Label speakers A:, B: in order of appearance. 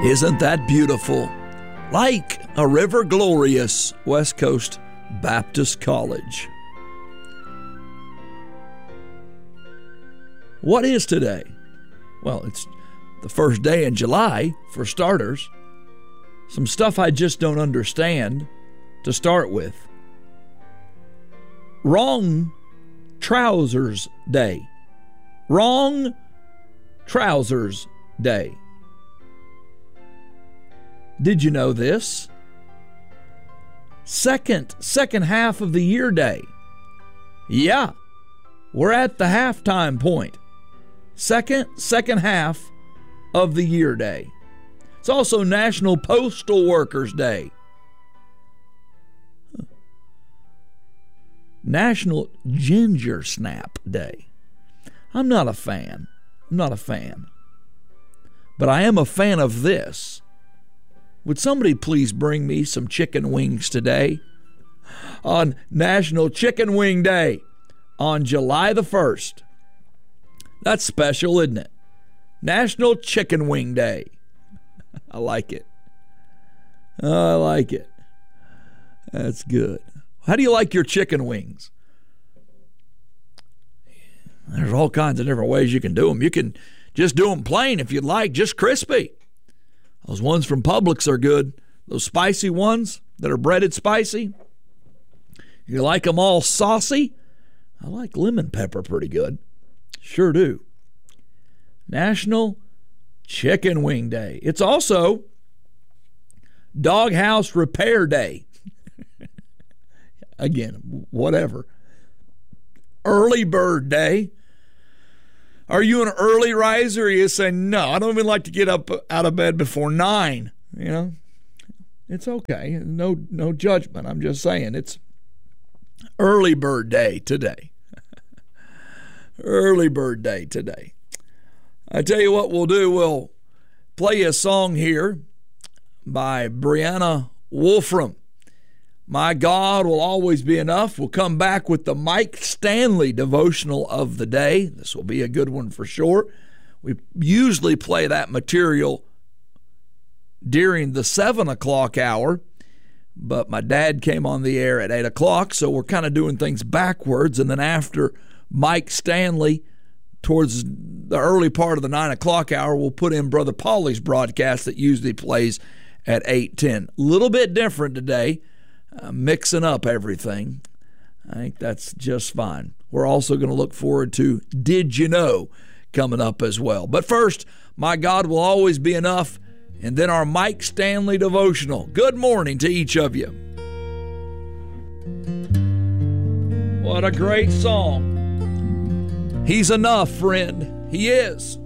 A: Isn't that beautiful? Like a river glorious, West Coast Baptist College. What is today? Well, it's the first day in July, for starters. Some stuff I just don't understand to start with. Wrong Trousers Day. Wrong Trousers Day. Did you know this? Second half of the year day. Yeah, we're at the halftime point. Second half of the year day. It's also National Postal Workers Day. National Ginger Snap Day. I'm not a fan. But I am a fan of this. Would somebody please bring me some chicken wings today? On National Chicken Wing Day on July the 1st. That's special, isn't it? National Chicken Wing Day. I like it. I like it. That's good. How do you like your chicken wings? There's all kinds of different ways you can do them. You can just do them plain if you'd like, just crispy. Those ones from Publix are good. Those spicy ones that are breaded spicy. You like them all saucy? I like lemon pepper pretty good. Sure do. National Chicken Wing Day. It's also Doghouse Repair Day. Again, whatever. Early Bird Day. Are you an early riser? Or you say, no, I don't even like to get up out of bed before 9. You know, it's okay. No judgment. I'm just saying it's Early Bird Day today. Early Bird Day today. I tell you what we'll do. We'll play a song here by Brianna Wolfram. My God Will Always Be Enough. We'll come back with the Mike Stanley devotional of the day. This will be a good one for sure. We usually play that material during the 7 o'clock hour, but my dad came on the air at 8 o'clock, so we're kind of doing things backwards. And then after Mike Stanley, towards the early part of the 9 o'clock hour, we'll put in Brother Paulie's broadcast that usually plays at 8:10. A little bit different today. Mixing up everything. I think that's just fine. We're also going to look forward to Did You Know coming up as well. But first, My God Will Always Be Enough, and then our Mike Stanley devotional. Good morning to each of you. What a great song. He's enough, friend. He is.